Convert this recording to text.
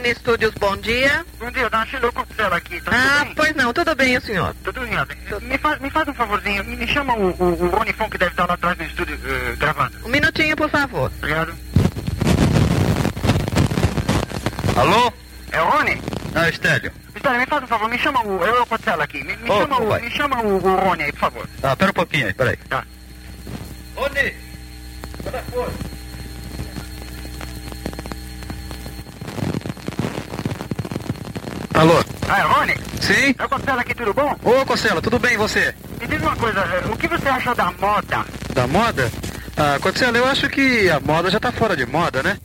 Mini Studios, bom dia. Bom dia, dá uma Sheila Costela aqui, tá tudo bem? Pois não, tudo bem, o senhor? Tudo bem, me faz um favorzinho, me chama o Rony Fon que deve estar lá atrás do estúdio gravando. Um minutinho, por favor. Obrigado. Alô? É o Rony? Ah, Estélio. Estélio, me faz um favor, me chama o Costela aqui, me chama o Rony aí, por favor. Ah, pera um pouquinho aí, peraí. Tá. Rony! Cadê foi? Alô? Ah, é o Rony? Sim? É o Costela aqui, tudo bom? Ô, Costela, tudo bem e você? Me diz uma coisa, o que você achou da moda? Da moda? Ah, Costela, eu acho que a moda já tá fora de moda, né?